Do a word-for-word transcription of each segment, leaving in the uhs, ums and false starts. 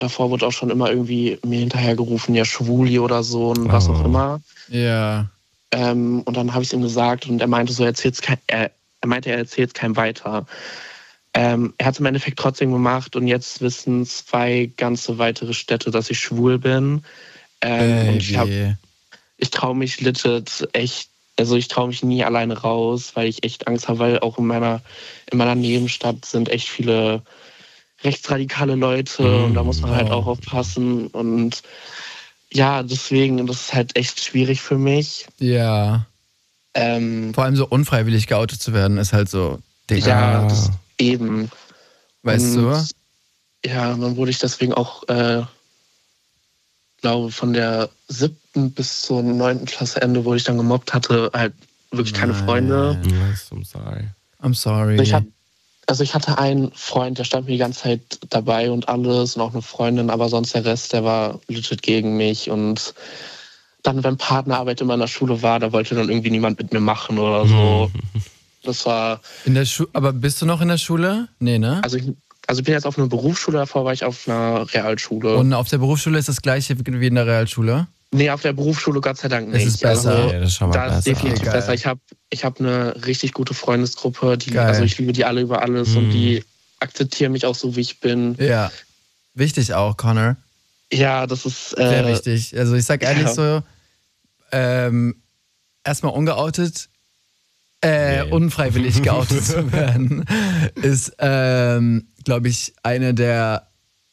davor wurde auch schon immer irgendwie mir hinterhergerufen, ja Schwuli oder so und was auch immer. Ja. Ähm, und dann habe ich es ihm gesagt und er meinte so, er erzählt's kein, er, er meinte, er erzählt es keinem weiter. Ähm, er hat es im Endeffekt trotzdem gemacht und jetzt wissen zwei ganze weitere Städte, dass ich schwul bin. Ähm, und ich, hab, ich traue mich legit echt, also ich traue mich nie alleine raus, weil ich echt Angst habe, weil auch in meiner, in meiner Nebenstadt sind echt viele rechtsradikale Leute mm. und da muss man halt auch aufpassen und ja, deswegen, das ist halt echt schwierig für mich. Ja. Ähm, Vor allem so unfreiwillig geoutet zu werden, ist halt so, Digga. Ja, das eben. Weißt und, du? Ja, dann wurde ich deswegen auch, äh, glaube von der siebten bis zur neunten Klasse Ende, wo ich dann gemobbt hatte, halt wirklich keine Nein. Freunde. I'm sorry. I'm sorry. Ich hab, also ich hatte einen Freund, der stand mir die ganze Zeit dabei und alles und auch eine Freundin, aber sonst der Rest, der war legit gegen mich und dann, wenn Partnerarbeit immer in der Schule war, da wollte dann irgendwie niemand mit mir machen oder so. Das war... In der Schu- aber bist du noch in der Schule? Nee, ne? Also ich, also ich bin jetzt auf einer Berufsschule, davor war ich auf einer Realschule. Und auf der Berufsschule ist das gleiche wie in der Realschule? Nee, auf der Berufsschule Gott sei Dank nicht. Es ist besser. Also, ja, das ist schon mal da ist besser. definitiv Geil. besser. Ich habe ich hab eine richtig gute Freundesgruppe, die, Geil. also ich liebe die alle über alles Mhm. und die akzeptieren mich auch so, wie ich bin. Ja. Wichtig auch, Connor. Ja, das ist... Äh, Sehr wichtig. Also ich sag ehrlich ja. so, ähm, erstmal ungeoutet, äh, Nee. unfreiwillig geoutet zu werden, ist, ähm, glaube ich, eine der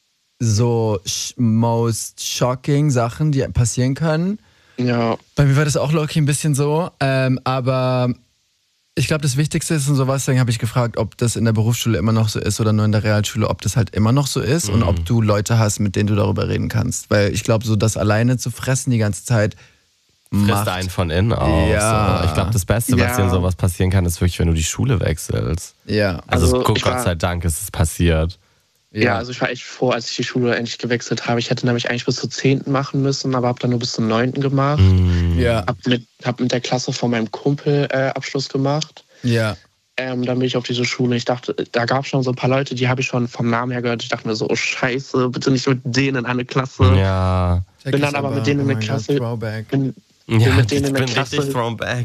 so sh- most shocking Sachen, die passieren können. Ja, Bei mir war das auch low-key ein bisschen so, ähm, aber ich glaube, das Wichtigste ist und sowas, deswegen habe ich gefragt, ob das in der Berufsschule immer noch so ist oder nur in der Realschule, ob das halt immer noch so ist und ob du Leute hast, mit denen du darüber reden kannst. Weil ich glaube, so das alleine zu fressen die ganze Zeit Frisst macht... einen von innen auch. Ja. So. Ich glaube, das Beste, was Ja. dir in sowas passieren kann, ist wirklich, wenn du die Schule wechselst. Ja. Also, Also, guck, ich Gott war- sei Dank ist es passiert. ja. also ich war echt froh, als ich die Schule endlich gewechselt habe. Ich hätte nämlich eigentlich bis zur zehnten machen müssen, aber habe dann nur bis zur neunten gemacht. Mhm. Ja. Hab mit, hab mit der Klasse von meinem Kumpel äh, Abschluss gemacht. Ja. Ähm, dann bin ich auf diese Schule. Ich dachte, da gab es schon so ein paar Leute, die habe ich schon vom Namen her gehört. Ich dachte mir so, oh Scheiße, bitte nicht mit denen in eine Klasse. Ja. Check Bin ich dann aber mit denen in oh eine mein Klasse- Gott, Throwback. Bin, Ja, mit denen ich in der bin Klasse- richtig thrown back.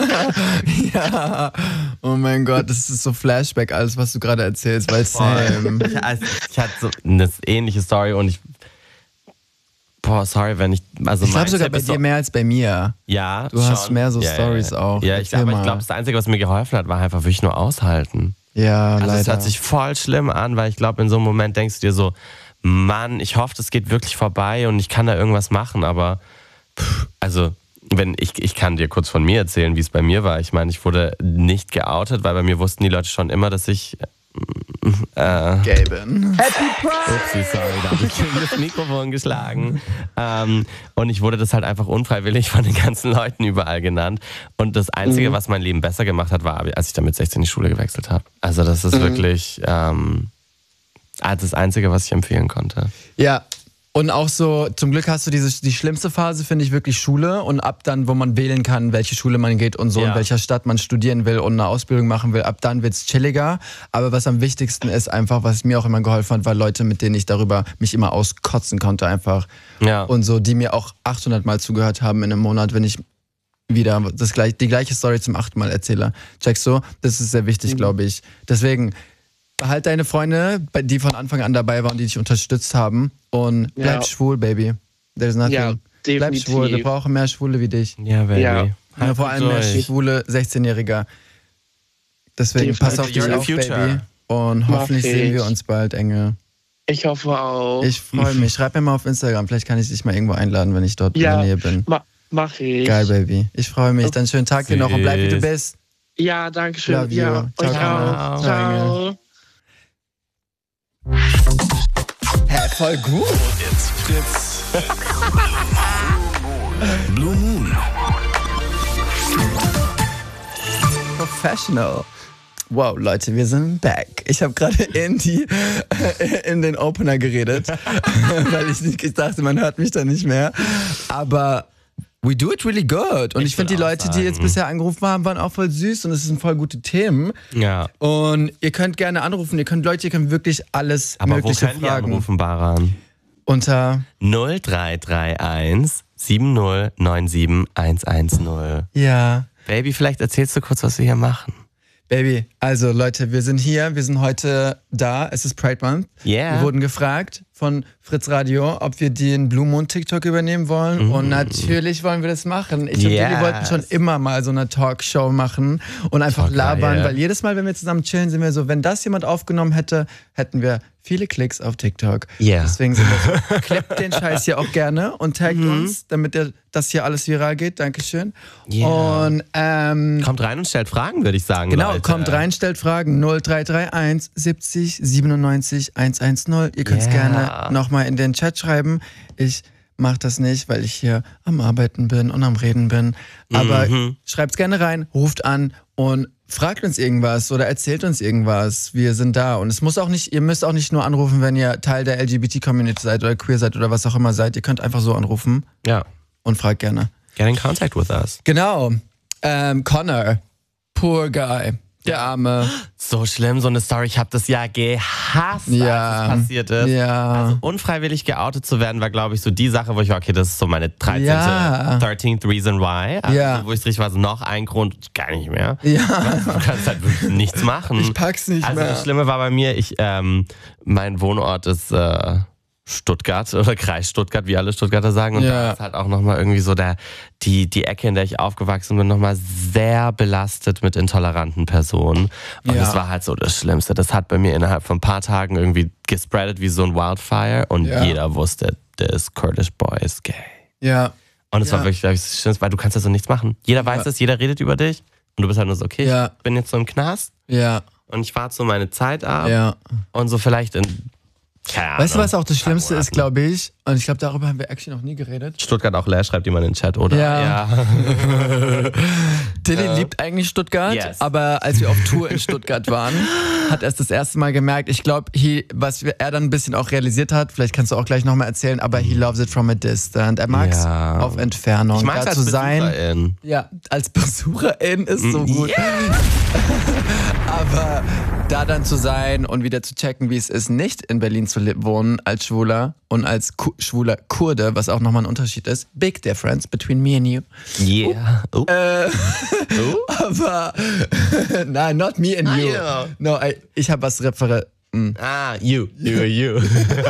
Ja. Oh mein Gott, das ist so Flashback, alles, was du gerade erzählst, weil Sam... Ich, also, ich hatte so eine ähnliche Story und ich. Boah, sorry, wenn ich. Also Ich glaube mein sogar Tipp bei ist dir so, mehr als bei mir. Ja, Du hast schon. mehr so ja, Stories ja, ja. auch. Ja, ich Erzähl glaube, ich mal. glaube, das Einzige, was mir geholfen hat, war einfach wirklich nur aushalten. Ja, Also leider. es hört sich voll schlimm an, weil ich glaube, in so einem Moment denkst du dir so, Mann, ich hoffe, das geht wirklich vorbei und ich kann da irgendwas machen, aber pff, also wenn ich, ich kann dir kurz von mir erzählen, wie es bei mir war. Ich meine, ich wurde nicht geoutet, weil bei mir wussten die Leute schon immer, dass ich äh, Gaben. Upsi, sorry, da habe ich gegen das Mikrofon geschlagen. Ähm, und ich wurde das halt einfach unfreiwillig von den ganzen Leuten überall genannt. Und das Einzige, Mhm. was mein Leben besser gemacht hat, war, als ich dann mit sechzehn in die Schule gewechselt habe. Also das ist Mhm. wirklich ähm, das Einzige, was ich empfehlen konnte. Ja. Und auch so, zum Glück hast du diese, die schlimmste Phase, finde ich, wirklich Schule und ab dann, wo man wählen kann, welche Schule man geht und so, Ja. in welcher Stadt man studieren will und eine Ausbildung machen will, ab dann wird's chilliger. Aber was am wichtigsten ist einfach, was mir auch immer geholfen hat, war Leute, mit denen ich darüber mich immer auskotzen konnte einfach. Ja. Und so, die mir auch achthundert Mal zugehört haben in einem Monat, wenn ich wieder das gleich, die gleiche Story zum achten Mal erzähle. Checkst du? Das ist sehr wichtig, Mhm. glaube ich. Deswegen, behalt deine Freunde, die von Anfang an dabei waren, die dich unterstützt haben und bleib Ja. schwul, Baby. There's nothing. Ja, bleib definitiv. schwul, wir brauchen mehr Schwule wie dich. Ja, Baby. Ja. Ja, vor allem mehr durch. schwule sechzehnjähriger. Deswegen Definitiv. pass auf dich You're the auf, future. Baby. Und hoffentlich Mach sehen ich. wir uns bald, Engel. Ich hoffe auch. Ich freue mich. Schreib mir mal auf Instagram. Vielleicht kann ich dich mal irgendwo einladen, wenn ich dort ja, in der Nähe bin. Ma mach ich. Geil, Baby. Ich freue mich. Dann schönen Tag dir noch und bleib wie du Süß. bist. Ja, danke schön. Love you. Ja, Ciao, euch ciao. auch. Ciao, Ciao. Hä, voll gut. It's Fritz. Blue Moon. Professional. Wow, Leute, wir sind back. Ich habe gerade in die in den Opener geredet, weil ich nicht ich dachte, man hört mich da nicht mehr. Aber we do it really good. Und ich, Ich finde, die würd auch Leute, die jetzt sagen. bisher angerufen haben, waren auch voll süß und es sind voll gute Themen. Ja. Und ihr könnt gerne anrufen. Ihr könnt Leute, ihr könnt wirklich alles Aber wo Mögliche können die fragen. anrufen, Baran? Unter null drei drei eins sieben null neun sieben eins eins null. Ja. Baby, vielleicht erzählst du kurz, was wir hier machen. Baby, also Leute, wir sind hier, wir sind heute da, es ist Pride Month. Yeah. Wir wurden gefragt von Fritz Radio, ob wir den Blue Moon TikTok übernehmen wollen. Mm. Und natürlich wollen wir das machen. Ich yes. und Lili wollten schon immer mal so eine Talkshow machen und einfach Talk labern, geil. weil jedes Mal, wenn wir zusammen chillen, sind wir so, wenn das jemand aufgenommen hätte, hätten wir viele Klicks auf TikTok. Yeah. Deswegen sind wir so, klappt den Scheiß hier auch gerne und taggt Mhm. uns, damit der, das hier alles viral geht. Dankeschön. Yeah. Und ähm, Kommt rein und stellt Fragen, würde ich sagen. Genau, Leute. kommt rein, stellt Fragen. null drei drei eins siebzig siebenundneunzig hundertzehn. Ihr könnt es Yeah. gerne nochmal in den Chat schreiben. Ich mache das nicht, weil ich hier am Arbeiten bin und am Reden bin. Aber Mhm. schreibt es gerne rein, ruft an und fragt uns irgendwas oder erzählt uns irgendwas. Wir sind da. Und es muss auch nicht, ihr müsst auch nicht nur anrufen, wenn ihr Teil der L G B T-Community seid oder queer seid oder was auch immer seid. Ihr könnt einfach so anrufen Ja. und fragt gerne. Get in contact with us. Genau. Ähm, Connor. Poor guy. Der Arme. So schlimm, so eine Story. Ich habe das ja gehasst, Ja. als es passiert ist. Ja. Also unfreiwillig geoutet zu werden, war, glaube ich, so die Sache, wo ich war, okay, das ist so meine dreizehnte Ja. thirteenth Reason Why. Also, Ja. wo ich richtig war, so noch ein Grund, gar nicht mehr. Ja. Du kannst halt wirklich nichts machen. Ich pack's nicht also mehr. das Schlimme war bei mir, ich, ähm, mein Wohnort ist äh, Stuttgart oder Kreis Stuttgart, wie alle Stuttgarter sagen. Und Ja. da ist halt auch nochmal irgendwie so der, die, die Ecke, in der ich aufgewachsen bin, nochmal sehr belastet mit intoleranten Personen. Und Ja. das war halt so das Schlimmste. Das hat bei mir innerhalb von ein paar Tagen irgendwie gespreadet wie so ein Wildfire. Und Ja. jeder wusste, this Kurdish boy is gay. Ja. Und es Ja. war wirklich, glaube ich, das Schlimmste, weil du kannst ja so nichts machen. Jeder weiß Ja. es, jeder redet über dich. Und du bist halt nur so, okay, Ja. ich bin jetzt so im Knast. Ja. Und ich warte so meine Zeit ab. Ja. Und so vielleicht in, keine Ahnung, Weißt du, was auch das Schlimmste Monaten. ist, glaube ich? Und ich glaube, darüber haben wir actually noch nie geredet. Stuttgart auch leer, schreibt jemand in den Chat, oder? Ja. Tilly Äh, liebt eigentlich Stuttgart, yes. aber als wir auf Tour in Stuttgart waren, hat er es das erste Mal gemerkt. Ich glaube, was wir- er dann ein bisschen auch realisiert hat, vielleicht kannst du auch gleich nochmal erzählen, aber he loves it from a distance. Er mag es Ja. auf Entfernung. Ich mag es da als zu sein. Besucherin. Ja, als Besucherin ist so gut. Aber da dann zu sein und wieder zu checken, wie es ist, nicht in Berlin zu li- wohnen als Schwuler und als Ku- schwuler Kurde, was auch nochmal ein Unterschied ist. Big difference between me and you. Yeah. Oh. Äh, aber nein, not me and Ah, you. ja. No, I, ich habe was referiert. Ah, you. You, you.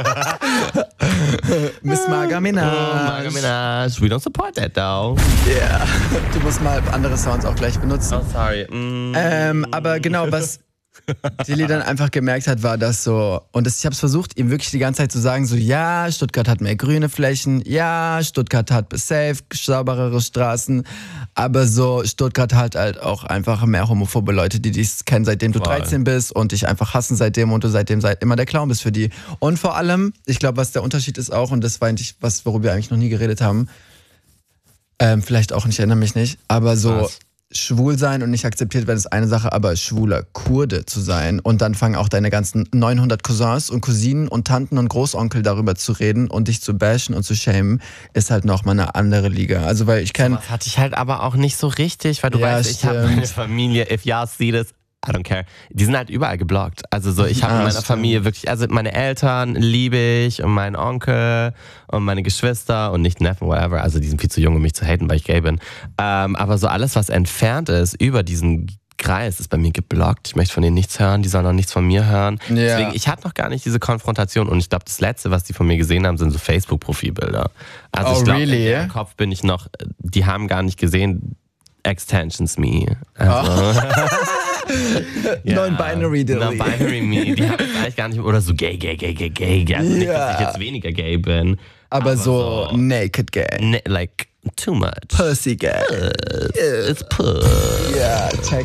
Miss Marga Minaj. Oh, Marga Minaj. We don't support that, though. Yeah. Du musst mal andere Sounds auch gleich benutzen. Oh, sorry. Mm. Ähm, aber genau, was Tilly dann einfach gemerkt hat, war das so, und das, ich habe es versucht, ihm wirklich die ganze Zeit zu sagen, so, ja, Stuttgart hat mehr grüne Flächen, ja, Stuttgart hat safe, sauberere Straßen, aber so, Stuttgart hat halt auch einfach mehr homophobe Leute, die dich kennen, seitdem du Voll. dreizehn bist und dich einfach hassen seitdem und du seitdem seit immer der Clown bist für die. Und vor allem, ich glaube, was der Unterschied ist auch, und das war eigentlich was, worüber wir eigentlich noch nie geredet haben, ähm, vielleicht auch, ich erinnere mich nicht, aber so, Was? schwul sein und nicht akzeptiert werden ist eine Sache, aber schwuler Kurde zu sein und dann fangen auch deine ganzen neunhundert Cousins und Cousinen und Tanten und Großonkel darüber zu reden und dich zu bashen und zu shamen, ist halt nochmal eine andere Liga. Also weil ich kenne... Das hatte ich halt aber auch nicht so richtig, weil du Ja, weißt, ich habe stimmt. meine Familie, if y'all see this, I don't care. Die sind halt überall geblockt. Also so, ich habe Ah, in meiner stimmt. Familie wirklich, also meine Eltern liebe ich und meinen Onkel und meine Geschwister und nicht Neffen, whatever. Also die sind viel zu jung, um mich zu haten, weil ich gay bin. Ähm, aber so alles, was entfernt ist über diesen Kreis, ist bei mir geblockt. Ich möchte von denen nichts hören, die sollen auch nichts von mir hören. Ja. Deswegen, ich hatte noch gar nicht diese Konfrontation und ich glaube, das Letzte, was die von mir gesehen haben, sind so Facebook-Profilbilder. Also Oh, ich glaube, really? im Kopf bin ich noch, die haben gar nicht gesehen, Extensions Me. Also, Non-binary Dilly. Non-binary Me. Die haben es eigentlich gar nicht, oder so gay, gay, gay, gay, gay. Also nicht, dass ich jetzt weniger gay bin. aber, so, naked gay. Ne, like, too much. Pussy gay. It's puss. Ja, check.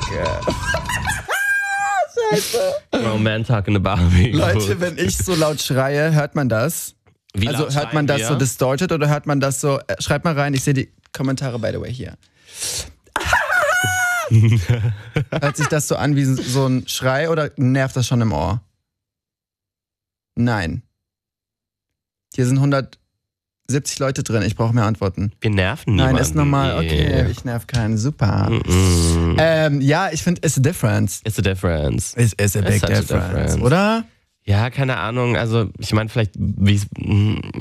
Grown man talking about me. Leute, wenn ich so laut schreie, hört man das? Wie Also laut hört man schreien das wir? so distorted oder hört man das so, äh, schreibt mal rein, ich sehe die Kommentare by the way hier. Hört sich das so an wie so ein Schrei oder nervt das schon im Ohr? Nein. Hier sind hundertsiebzig Leute drin, ich brauche mehr Antworten. Wir nerven Nein, niemanden. ist normal, okay, Nee. ich nerv keinen, super. Mm-mm. Ähm, ja, ich finde, it's a difference. It's a difference. It's, it's a It's big such a difference, difference. oder? Ja, keine Ahnung. Also, ich meine, vielleicht, wie es. mm,